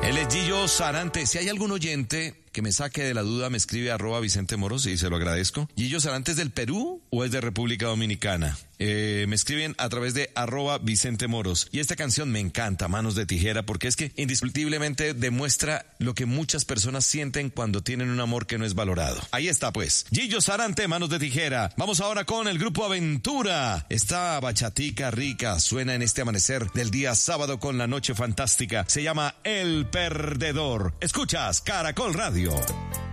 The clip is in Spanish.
Él es Gillo Sarante. Si hay algún oyente que me saque de la duda, me escribe @Vicente Moros y se lo agradezco. ¿Gillo Sarante es del Perú o es de República Dominicana? Me escriben a través de @Vicente Moros. Y esta canción me encanta, Manos de Tijera, porque es que indiscutiblemente demuestra lo que muchas personas sienten cuando tienen un amor que no es valorado. Ahí está pues, Gillo Sarante, Manos de Tijera. Vamos ahora con el grupo Aventura. Esta bachatica rica suena en este amanecer del día sábado con la noche fantástica. Se llama El Perdedor. Escuchas Caracol Radio.